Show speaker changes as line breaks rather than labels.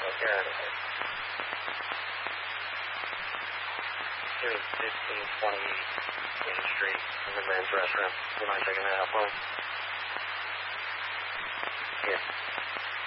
Garrett. Give me 1520 Main Street in the men's restaurant. You mind checking that out for me? Here.